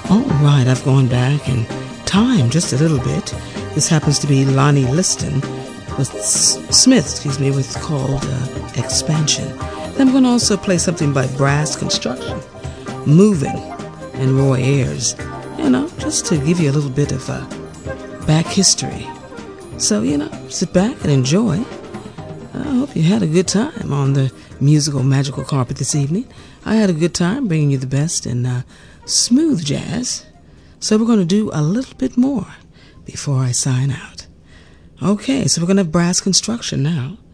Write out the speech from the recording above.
All right, I've gone back in time just a little bit. This happens to be Lonnie Liston with Smith, with called Expansion. Then I'm going to also play something by Brass Construction, Moving, and Roy Ayers. Just to give you a little bit of back history. So, sit back and enjoy. I hope you had a good time on the musical magical carpet this evening. I had a good time bringing you the best in smooth jazz. So we're going to do a little bit more before I sign out. Okay, so we're going to have Brass Construction now.